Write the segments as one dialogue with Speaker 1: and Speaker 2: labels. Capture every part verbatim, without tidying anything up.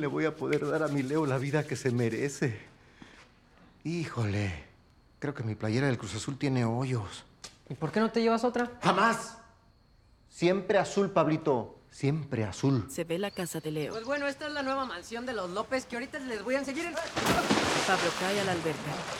Speaker 1: le voy a poder dar a mi Leo la vida que se merece. Híjole, creo que mi playera del Cruz Azul tiene hoyos.
Speaker 2: ¿Y por qué no te llevas otra?
Speaker 1: ¡Jamás! Siempre azul, Pablito. Siempre azul.
Speaker 3: Se ve la casa de Leo.
Speaker 2: Pues bueno, esta es la nueva mansión de los López que ahorita les voy a enseñar. El...
Speaker 3: Pablo cae a la alberca.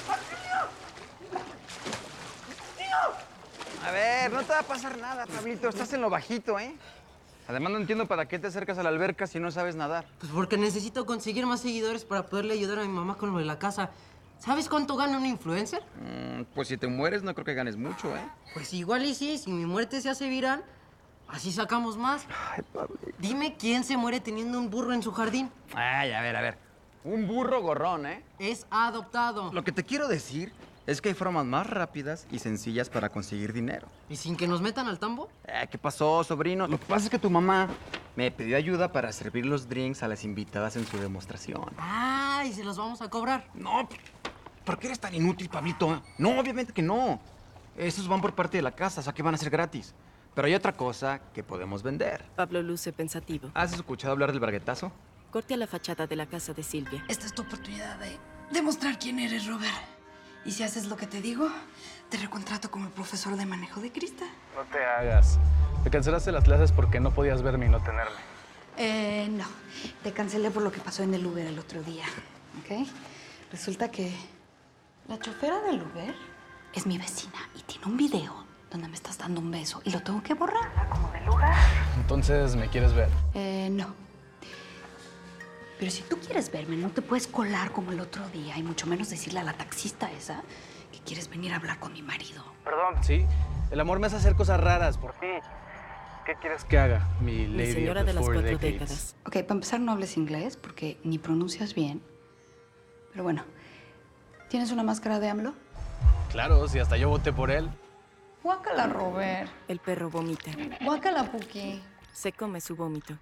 Speaker 4: A ver, no te va a pasar nada, Pablito. Estás en lo bajito, ¿eh? Además, no entiendo para qué te acercas a la alberca si no sabes nadar.
Speaker 2: Pues porque necesito conseguir más seguidores para poderle ayudar a mi mamá con lo de la casa. ¿Sabes cuánto gana un influencer?
Speaker 4: Mm, pues si te mueres, no creo que ganes mucho, ¿eh?
Speaker 2: Pues igual y sí, si mi muerte se hace viral, así sacamos más.
Speaker 4: Ay, Pablo.
Speaker 2: Dime quién se muere teniendo un burro en su jardín.
Speaker 4: Ay, a ver, a ver. Un burro gorrón, ¿eh?
Speaker 2: Es adoptado.
Speaker 4: Lo que te quiero decir es que hay formas más rápidas y sencillas para conseguir dinero.
Speaker 2: ¿Y sin que nos metan al tambo?
Speaker 4: Eh, ¿Qué pasó, sobrino? Lo que pasa es que tu mamá me pidió ayuda para servir los drinks a las invitadas en su demostración.
Speaker 2: Ah, y se los vamos a cobrar.
Speaker 4: No, ¿por qué eres tan inútil, Pablito? No, obviamente que no. Esos van por parte de la casa, o sea que van a ser gratis. Pero hay otra cosa que podemos vender.
Speaker 3: Pablo luce pensativo.
Speaker 4: ¿Has escuchado hablar del braguetazo?
Speaker 3: Corte a la fachada de la casa de Silvia.
Speaker 5: Esta es tu oportunidad de demostrar quién eres, Robert. Y si haces lo que te digo, te recontrato como el profesor de manejo de Krista.
Speaker 6: No te hagas. Te cancelaste las clases porque no podías verme y no tenerme.
Speaker 5: Eh, no. Te cancelé por lo que pasó en el Uber el otro día, ¿ok? Resulta que la chofera del Uber es mi vecina y tiene un video donde me estás dando un beso y lo tengo que borrar. Como del lugar.
Speaker 6: Entonces, ¿me quieres ver?
Speaker 5: Eh, no. Pero si tú quieres verme, no te puedes colar como el otro día y mucho menos decirle a la taxista esa que quieres venir a hablar con mi marido.
Speaker 6: Perdón. Sí, el amor me hace hacer cosas raras por ti. ¿Qué quieres que haga, mi
Speaker 3: La
Speaker 6: lady
Speaker 3: señora
Speaker 6: of the
Speaker 3: de las
Speaker 6: four
Speaker 3: cuatro
Speaker 6: decades?
Speaker 3: décadas.
Speaker 5: Ok, para empezar no hables inglés porque ni pronuncias bien. Pero bueno, ¿tienes una máscara de AMLO?
Speaker 6: Claro, si hasta yo voté por él.
Speaker 5: Guácala, Robert.
Speaker 3: El perro vomita.
Speaker 5: Guácala, Puki.
Speaker 3: Se come su vómito.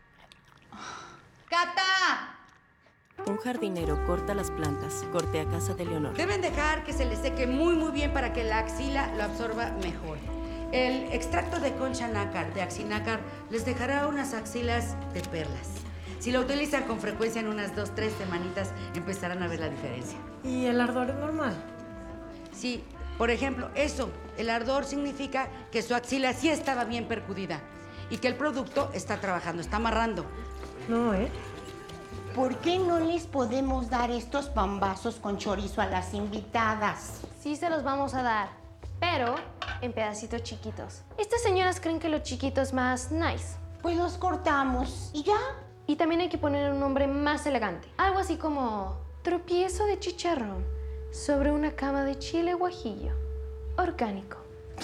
Speaker 5: ¡Cata!
Speaker 3: Un jardinero corta las plantas. Corte a casa de Leonor.
Speaker 7: Deben dejar que se les seque muy muy bien para que la axila lo absorba mejor. El extracto de concha nácar, de axinácar, les dejará unas axilas de perlas. Si lo utilizan con frecuencia en unas dos, tres semanitas, empezarán a ver la diferencia.
Speaker 2: ¿Y el ardor es normal?
Speaker 7: Sí, por ejemplo, eso, el ardor significa que su axila sí estaba bien percudida y que el producto está trabajando, está amarrando.
Speaker 2: No, ¿eh?
Speaker 8: ¿Por qué no les podemos dar estos pambazos con chorizo a las invitadas?
Speaker 9: Sí se los vamos a dar, pero en pedacitos chiquitos. Estas señoras creen que lo chiquito es más nice.
Speaker 8: Pues los cortamos y ya.
Speaker 9: Y también hay que poner un nombre más elegante. Algo así como tropiezo de chicharrón sobre una cama de chile guajillo. Orgánico.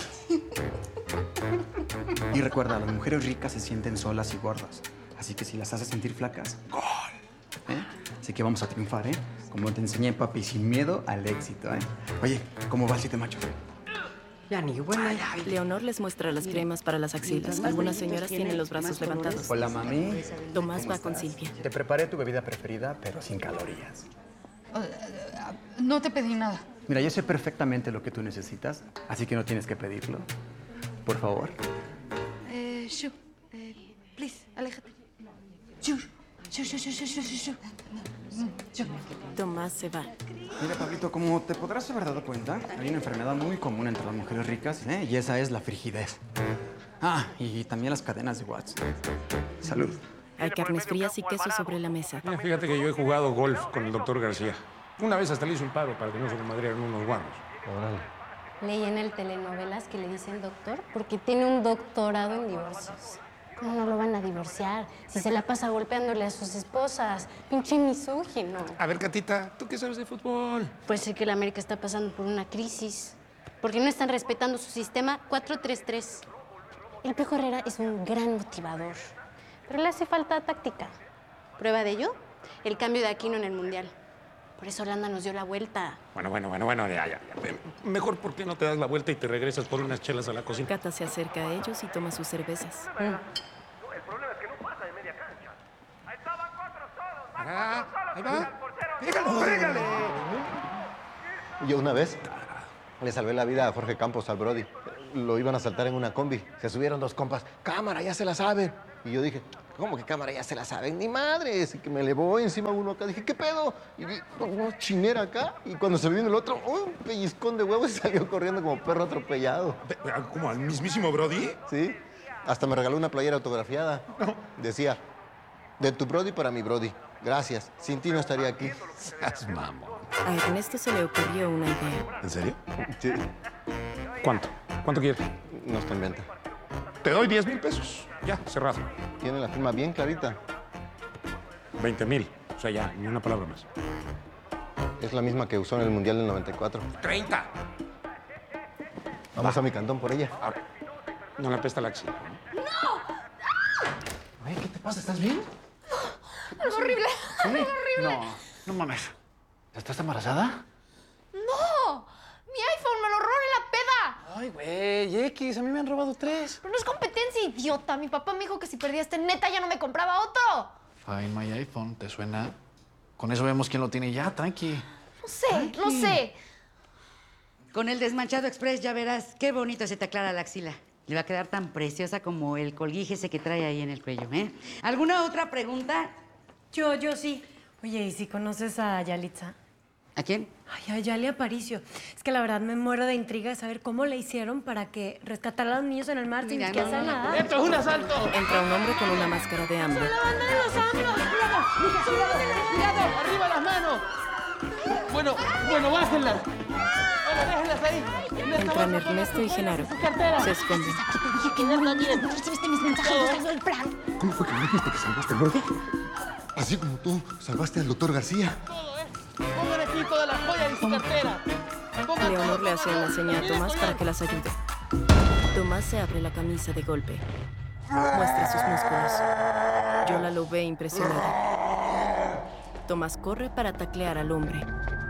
Speaker 4: Y recuerda, las mujeres ricas se sienten solas y gordas. Así que si las haces sentir flacas, ¡gol! ¿Eh? Así que vamos a triunfar, ¿eh? Como te enseñé, papi, sin miedo al éxito, ¿eh? Oye, ¿cómo va el siete macho?
Speaker 2: Ya ni buena.
Speaker 3: Leonor les muestra las cremas para las axilas. Algunas señoras tienen los brazos levantados.
Speaker 4: Hola, mami.
Speaker 3: Tomás va con Silvia.
Speaker 4: Te preparé tu bebida preferida, pero sin calorías.
Speaker 5: No te pedí nada.
Speaker 4: Mira, yo sé perfectamente lo que tú necesitas, así que no tienes que pedirlo. Por favor.
Speaker 5: Eh, Shu, eh, please, aléjate. Shu, Shu, Shu, Shu, Shu, Shu, Shu, Shu.
Speaker 3: Tomás se va.
Speaker 4: Mira, Pablito, como te podrás haber dado cuenta, hay una enfermedad muy común entre las mujeres ricas, ¿eh? Y esa es la frigidez. Ah, y también las cadenas de Watts. Salud.
Speaker 3: Hay carnes frías y queso sobre la mesa.
Speaker 10: Mira, fíjate que yo he jugado golf con el doctor García. Una vez hasta le hice un paro para que no se le madrieran unos guanos.
Speaker 6: Órale.
Speaker 9: Leí en el telenovelas que le dicen doctor porque tiene un doctorado en divorcios. ¿Cómo no lo van a divorciar? Si se la pasa golpeándole a sus esposas. Pinche misógino.
Speaker 10: A ver, Catita, ¿tú qué sabes de fútbol?
Speaker 9: Pues sé que la América está pasando por una crisis. Porque no están respetando su sistema cuatro tres tres. El Piojo Herrera es un gran motivador. Pero le hace falta táctica. Prueba de ello, el cambio de Aquino en el Mundial. Por eso Holanda nos dio la vuelta.
Speaker 10: Bueno, bueno, bueno, bueno, ya, ya, ya. Mejor, ¿por qué no te das la vuelta y te regresas por unas chelas a la cocina?
Speaker 3: Cata se acerca a ellos y toma sus cervezas.
Speaker 10: Mm. El problema es que no pasa de media cancha. Ahí estaban cuatro solos. Ah, ahí va. Pégale, pégale.
Speaker 1: Yo una vez le salvé la vida a Jorge Campos, al Brody. Lo iban a saltar en una combi. Se subieron dos compas. Cámara, ya se la saben. Y yo dije, ¿cómo que cámara ya se la saben? Ni madres. Y que me elevó encima uno acá. Dije, ¿qué pedo? Y vi una chinera acá. Y cuando se vino el otro, ¡oh! Un pellizcón de huevos y salió corriendo como perro atropellado.
Speaker 11: ¿Cómo? ¿Al mismísimo Brody?
Speaker 1: Sí. Hasta me regaló una playera autografiada. Decía, de tu Brody para mi Brody. Gracias. Sin ti no estaría aquí.
Speaker 11: Seas mamón.
Speaker 3: A Ernesto se le ocurrió una idea.
Speaker 11: ¿En serio?
Speaker 1: Sí.
Speaker 11: ¿Cuánto? ¿Cuánto quieres?
Speaker 1: No está en venta.
Speaker 11: Te doy diez mil pesos. Ya, cerrado.
Speaker 1: Tiene la firma bien clarita.
Speaker 11: veinte mil. O sea, ya, ni una palabra más.
Speaker 1: Es la misma que usó en el Mundial del noventa y cuatro.
Speaker 11: ¡treinta!
Speaker 1: Vamos a mi cantón por ella.
Speaker 11: Ahora, no le apesta la axila.
Speaker 1: Oye, ¿qué te pasa? ¿Estás bien?
Speaker 12: Algo horrible. Algo horrible.
Speaker 6: No, no mames. ¿Estás embarazada?
Speaker 12: ¡No! ¡Mi iPhone me lo robó en la peda!
Speaker 6: Ay, güey, X, a mí me han robado tres.
Speaker 12: Pero no es competencia, idiota. Mi papá me dijo que si perdía este neta ya no me compraba otro.
Speaker 6: Find my iPhone, ¿te suena? Con eso vemos quién lo tiene ya, tranqui.
Speaker 12: No sé, no sé.
Speaker 7: Con el Desmanchado Express ya verás qué bonito se te aclara la axila. Le va a quedar tan preciosa como el colguije ese que trae ahí en el cuello, ¿eh? ¿Alguna otra pregunta?
Speaker 13: Yo, yo sí. Oye, ¿y si conoces a Yalitza?
Speaker 7: ¿A quién?
Speaker 13: Ay, a Yali Aparicio. Es que la verdad me muero de intriga de saber cómo le hicieron para que rescataran a los niños en el mar sin
Speaker 7: Mira,
Speaker 13: que
Speaker 7: no,
Speaker 13: hacer
Speaker 7: no,
Speaker 13: nada.
Speaker 6: ¡Esto es un asalto!
Speaker 3: Entra un hombre con una máscara de hambre.
Speaker 13: ¡La banda de los AMLO! ¡Cuidado! ¡Cuidado!
Speaker 6: ¡Arriba las manos! Bueno, bueno, bájenlas. Bueno, déjenlas ahí.
Speaker 3: Entran Ernesto y Genaro. Se esconden.
Speaker 12: Te dije que no lo dieras. ¿No recibiste mis mensajes? ¿No salió el plan?
Speaker 1: ¿Cómo fue que me dijiste que salvaste al Brody? Así como tú salvaste al doctor García.
Speaker 6: Pongan aquí todas las joyas y su cartera. Pongan
Speaker 3: Leonor
Speaker 6: todo,
Speaker 3: le hace
Speaker 6: todo.
Speaker 3: una señal a Tomás para que las ayude. Tomás se abre la camisa de golpe. Muestra sus músculos. Yola lo ve impresionada. Tomás corre para taclear al hombre.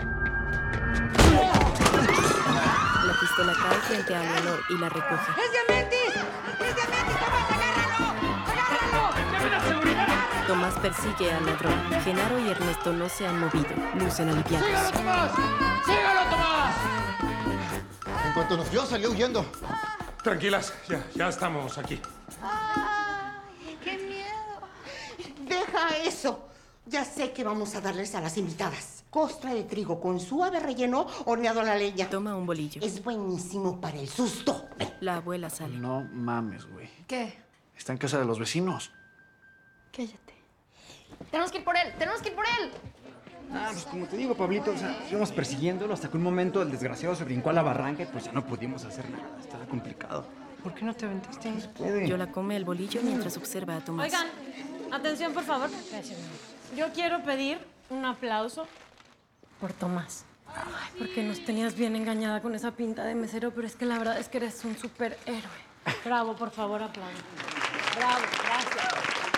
Speaker 3: La pistola cae frente a Leonor y la recoge.
Speaker 7: ¡Es Diamantis! ¡Es Diamantis! ¡Tomás, agárralo! ¡Agárralo!
Speaker 6: ¡Llamen a seguridad!
Speaker 3: Tomás persigue al ladrón. Genaro y Ernesto no se han movido. Lucen aliviados.
Speaker 6: ¡Sígalo, Tomás! ¡Sígalo, Tomás!
Speaker 1: En cuanto nos vio, salió huyendo.
Speaker 11: Tranquilas, ya, ya estamos aquí.
Speaker 8: ¡Ay, qué miedo! Deja eso. Ya sé que vamos a darles a las invitadas. Costra de trigo con suave relleno horneado a la leña.
Speaker 3: Toma un bolillo.
Speaker 8: Es buenísimo para el susto.
Speaker 3: La abuela sale.
Speaker 6: No mames, güey.
Speaker 13: ¿Qué?
Speaker 6: Está en casa de los vecinos.
Speaker 13: Cállate.
Speaker 12: Tenemos que ir por él. Tenemos que ir por él.
Speaker 4: Ah, pues como te digo, Pablito, o sea, íbamos persiguiéndolo hasta que un momento el desgraciado se brincó a la barranca y pues ya no pudimos hacer nada. Estaba complicado.
Speaker 13: ¿Por qué no te aventaste?
Speaker 4: Puede.
Speaker 3: Yola come el bolillo mientras observa a Tomás.
Speaker 13: Oigan, atención, por favor. Yo quiero pedir un aplauso por Tomás. Ay, porque nos tenías bien engañada con esa pinta de mesero, pero es que la verdad es que eres un superhéroe. Bravo, por favor, aplauso. Bravo, gracias.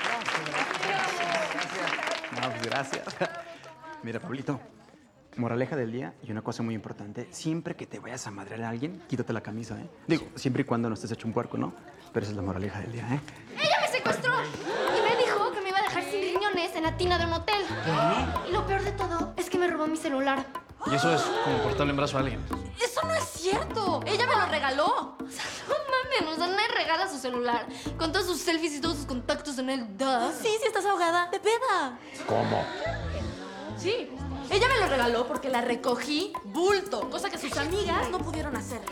Speaker 4: No, pues gracias. Mira, Pablito, moraleja del día y una cosa muy importante. Siempre que te vayas a madrear a alguien, quítate la camisa, ¿eh? Digo, siempre y cuando no estés hecho un puerco, ¿no? Pero esa es la moraleja del día, ¿eh?
Speaker 12: ¡Ella me secuestró! Y me dijo que me iba a dejar sin riñones en la tina de un hotel. ¿Qué? Y lo peor de todo es que me robó mi celular.
Speaker 6: Y eso es como cortarle un brazo a alguien.
Speaker 12: ¡Eso no es cierto! ¡Ella me lo regaló! O sea, no mames, o sea, nadie regala su celular con todos sus selfies y todos sus contactos en el duh.
Speaker 13: Sí, sí estás ahogada. De peda.
Speaker 11: ¿Cómo?
Speaker 12: Sí, ella me lo regaló porque la recogí bulto, cosa que sus amigas no pudieron hacer.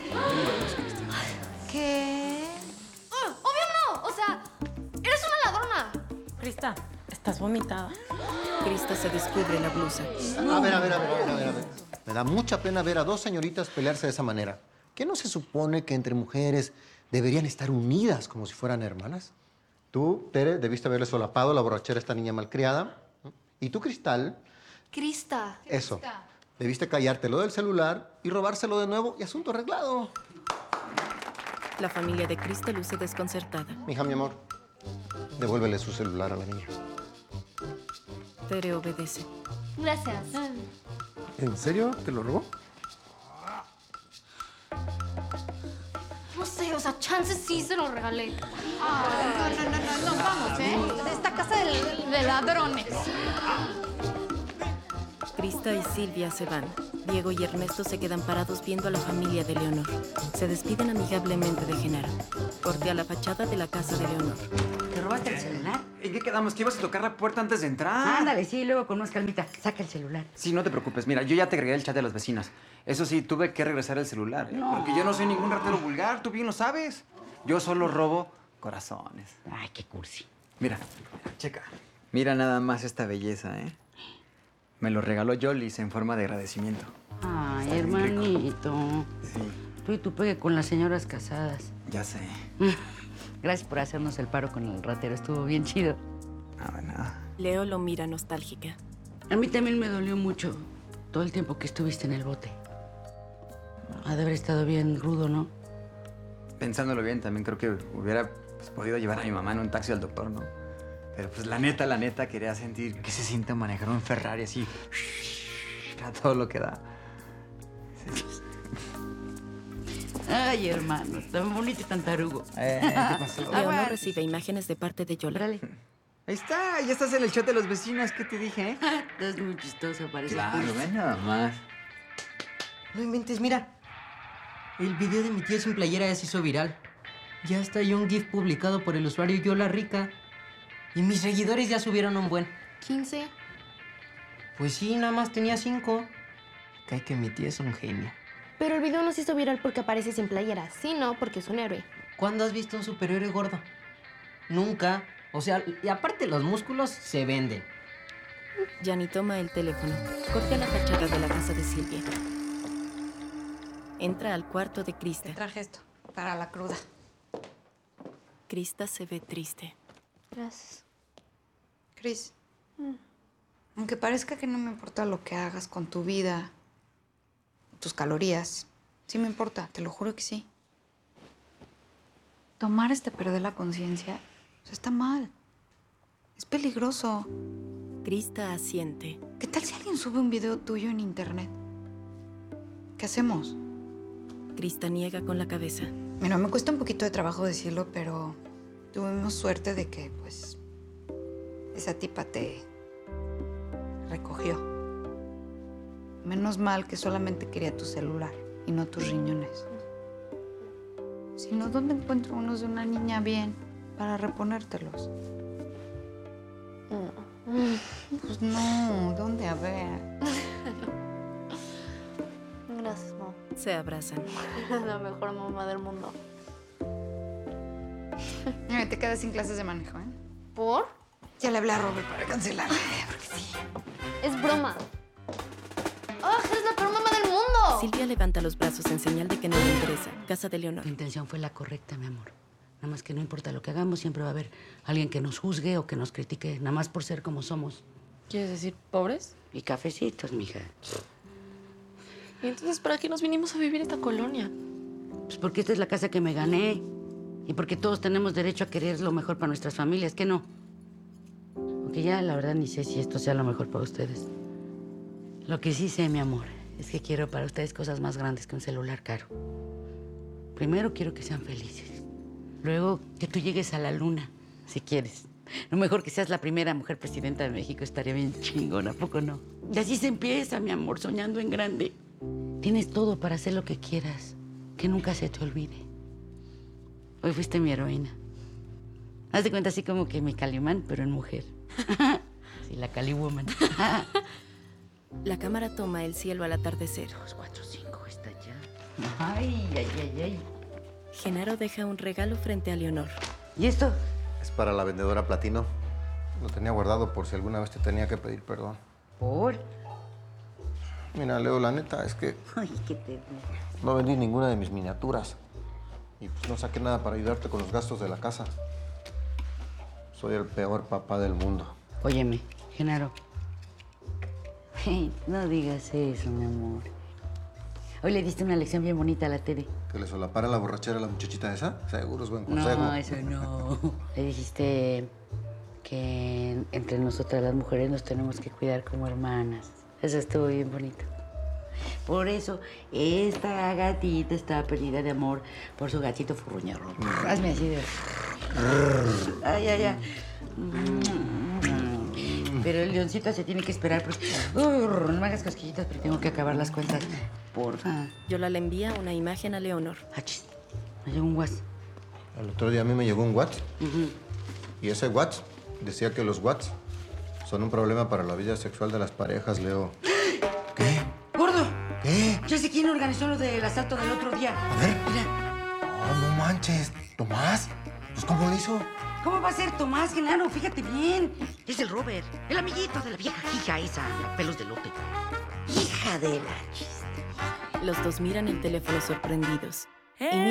Speaker 8: ¿Qué?
Speaker 12: Ah, obvio no, o sea, eres una ladrona.
Speaker 13: Crista, estás vomitada.
Speaker 3: Crista se descubre la blusa.
Speaker 1: A ver, a ver, a ver, a ver, a ver, a ver. Me da mucha pena ver a dos señoritas pelearse de esa manera. ¿Qué no se supone que entre mujeres deberían estar unidas como si fueran hermanas? Tú, Tere, debiste haberle solapado la borrachera a esta niña malcriada. Y tú, Cristal,
Speaker 12: Crista.
Speaker 1: eso. Debiste callarte lo del celular y robárselo de nuevo y asunto arreglado.
Speaker 3: La familia de Crista luce desconcertada.
Speaker 1: Mija, mi amor, devuélvele su celular a la niña.
Speaker 3: Tere obedece.
Speaker 12: Gracias.
Speaker 1: ¿En serio? ¿Te lo robó?
Speaker 12: No sé, o sea, chances sí se lo regalé.
Speaker 5: No, no, no, no, no, vamos, ¿eh? De esta casa de, de ladrones.
Speaker 3: Crista y Silvia se van. Diego y Ernesto se quedan parados viendo a la familia de Leonor. Se despiden amigablemente de Genaro. Corte a la fachada de la casa de Leonor.
Speaker 7: róbate el celular.
Speaker 4: ¿En qué quedamos? ¿Que ibas a tocar la puerta antes de entrar?
Speaker 7: Ándale, sí, luego con más calmita. Saca el celular.
Speaker 4: Sí, no te preocupes. Mira, yo ya te agregué el chat de las vecinas. Eso sí, tuve que regresar el celular. ¿eh?
Speaker 7: No.
Speaker 4: Porque yo no soy ningún ratero vulgar, tú bien lo sabes. Yo solo robo corazones.
Speaker 7: Ay, qué cursi.
Speaker 4: Mira, checa. Mira nada más esta belleza, ¿eh? Me lo regaló Yolis en forma de agradecimiento.
Speaker 7: Ay,
Speaker 4: Está bien rico.
Speaker 7: hermanito.
Speaker 4: Sí,
Speaker 7: Tú y tu pegue con las señoras casadas.
Speaker 4: ya sé.
Speaker 7: Gracias por hacernos el paro con el ratero. Estuvo bien chido.
Speaker 4: Ah, bueno.
Speaker 3: Leo lo mira nostálgica.
Speaker 7: A mí también me dolió mucho todo el tiempo que estuviste en el bote. Ha de haber estado bien rudo, ¿no?
Speaker 4: Pensándolo bien, también creo que hubiera pues, podido llevar a mi mamá en un taxi al doctor, ¿no? Pero pues la neta, la neta, quería sentir que se siente manejar un Ferrari así. A todo lo que da. Sí.
Speaker 7: Ay, hermano, tan bonito y tan tarugo.
Speaker 4: Eh, ¿qué pasó?
Speaker 3: Leonor recibe imágenes de parte de Yola.
Speaker 7: Órale.
Speaker 4: Ahí está, ya estás en el chat de los vecinos. ¿Qué te dije, eh?
Speaker 7: Estás muy chistoso, parece.
Speaker 4: Claro, ven nada más.
Speaker 2: No inventes, mira. El video de mi tío sin playera ya se hizo viral. Ya está ahí un GIF publicado por el usuario Yola Rica. Y mis seguidores ya subieron un buen.
Speaker 12: quince.
Speaker 2: Pues sí, nada más tenía cinco. Cae que mi tío es un genio.
Speaker 12: Pero el video no se hizo viral porque aparece sin playera, sino porque es un héroe.
Speaker 2: ¿Cuándo has visto un superhéroe gordo? Nunca. O sea, y aparte los músculos se venden.
Speaker 3: Yanni toma el teléfono. Corta la fachada de la casa de Silvia. Entra al cuarto de Krista.
Speaker 5: Te traje esto para la cruda.
Speaker 3: Krista se ve triste.
Speaker 12: Gracias.
Speaker 5: Cris, aunque parezca que no me importa lo que hagas con tu vida, tus calorías, sí me importa, te lo juro que sí. Tomar este perder la conciencia, o sea, está mal. Es peligroso.
Speaker 3: Krista asiente.
Speaker 5: ¿Qué tal si alguien sube un video tuyo en internet? ¿Qué hacemos?
Speaker 3: Krista niega con la cabeza.
Speaker 5: Mira, me cuesta un poquito de trabajo decirlo, pero tuvimos suerte de que, pues, esa tipa te recogió. Menos mal que solamente quería tu celular y no tus riñones. Si no, ¿dónde encuentro unos de una niña bien para reponértelos? Pues no, ¿dónde? A ver.
Speaker 12: Gracias, mamá.
Speaker 3: Se abrazan.
Speaker 12: La mejor mamá del mundo.
Speaker 5: Mira, te quedas sin clases de manejo, ¿eh?
Speaker 12: ¿Por?
Speaker 5: Ya le hablé a Robert para cancelarle, porque sí.
Speaker 12: Es broma. ¡Ah, eres la peor mamá del mundo!
Speaker 3: Silvia levanta los brazos en señal de que no le interesa. Casa de Leonor.
Speaker 7: Tu intención fue la correcta, mi amor. Nada más que no importa lo que hagamos, siempre va a haber alguien que nos juzgue o que nos critique, nada más por ser como somos.
Speaker 9: ¿Quieres decir pobres?
Speaker 7: Y cafecitos, mija.
Speaker 9: ¿Y entonces para qué nos vinimos a vivir a esta colonia?
Speaker 7: Pues porque esta es la casa que me gané. Y porque todos tenemos derecho a querer lo mejor para nuestras familias, ¿qué no? Aunque ya la verdad ni sé si esto sea lo mejor para ustedes. Lo que sí sé, mi amor, es que quiero para ustedes cosas más grandes que un celular caro. Primero quiero que sean felices. Luego que tú llegues a la luna, si quieres. Lo mejor que seas la primera mujer presidenta de México estaría bien chingón, ¿a poco no? Y así se empieza, mi amor, soñando en grande. Tienes todo para hacer lo que quieras. Que nunca se te olvide. Hoy fuiste mi heroína. Haz de cuenta así como que mi Calimán, pero en mujer. Sí, la Cali Woman.
Speaker 3: La cámara toma el cielo al atardecer.
Speaker 7: Dos, cuatro, cinco, está ya. Ay, ay, ay, ay.
Speaker 3: Genaro deja un regalo frente a Leonor.
Speaker 7: ¿Y esto?
Speaker 1: Es para la vendedora Platino. Lo tenía guardado por si alguna vez te tenía que pedir perdón.
Speaker 7: ¿Por?
Speaker 1: Mira, Leo, la neta es que
Speaker 7: Ay, qué te...
Speaker 1: no vendí ninguna de mis miniaturas. Y pues no saqué nada para ayudarte con los gastos de la casa. Soy el peor papá del mundo.
Speaker 7: Óyeme, Genaro. Hey, no digas eso, mi amor. Hoy le diste una lección bien bonita a la Tere.
Speaker 1: ¿Que le solapara la borrachera a la muchachita esa? Seguro es buen consejo.
Speaker 7: No, eso no. Le dijiste que entre nosotras las mujeres nos tenemos que cuidar como hermanas. Eso estuvo bien bonito. Por eso, esta gatita está perdida de amor por su gatito furruñero. Hazme así de... Ay, ay, ay. Pero el leoncito se tiene que esperar porque... Urr, no me hagas cosquillitas porque tengo que acabar las cuentas. Porfa.
Speaker 3: Yola le envía una imagen a Leonor.
Speaker 7: Achis. Me llegó un WhatsApp.
Speaker 1: El otro día a mí me llegó un WhatsApp.
Speaker 7: Uh-huh.
Speaker 1: Y ese Watts decía que los Watts son un problema para la vida sexual de las parejas, Leo. ¿Qué?
Speaker 7: ¡Gordo!
Speaker 1: ¿Qué?
Speaker 7: Ya sé quién organizó lo del asalto del otro día.
Speaker 1: A ver.
Speaker 7: Mira.
Speaker 1: Oh, no manches. ¿Tomás? Pues, ¿cómo lo hizo?
Speaker 7: ¿Cómo va a ser Tomás, Genaro? Fíjate bien. Es el Robert, el amiguito de la vieja hija esa, la pelos de lote. Hija de la chiste.
Speaker 3: Los dos miran el teléfono sorprendidos.